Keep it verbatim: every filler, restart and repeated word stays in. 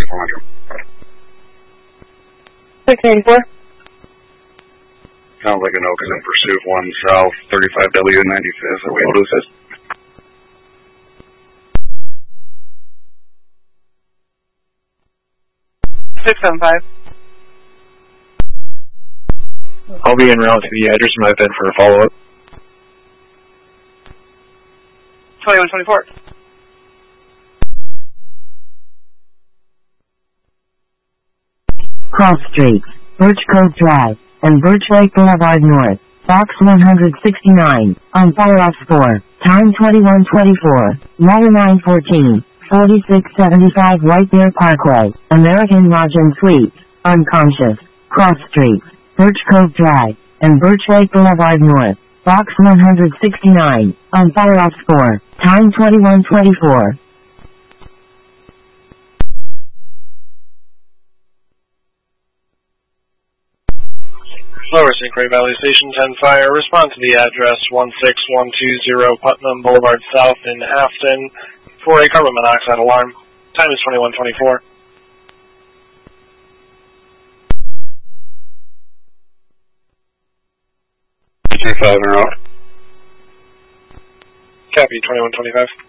four hundred. six eighty-four. Sounds like an Oaks in pursuit, one south, thirty-five W ninety-fifth. Are we able to assist? six seven five. I'll be en route to the address of my event for a follow-up. twenty-one twenty-four. Cross Street, Birch Cove Drive, and Birch Lake Boulevard North, Box one sixty-nine, on Fire Ops four, time twenty-one twenty-four, model nine fourteen, forty-six seventy-five White Bear Parkway, American Lodge and Suites, unconscious, Cross Street, Birch Cove Drive, and Birch Lake Boulevard North, Box one sixty-nine, on Fire Ops four, time twenty-one twenty-four. Lower Saint Croix Valley Station ten Fire, respond to the address one six one two zero Putnam Boulevard South in Afton for a carbon monoxide alarm. Time is twenty-one twenty-four. G five en route. Copy, twenty-one twenty-five.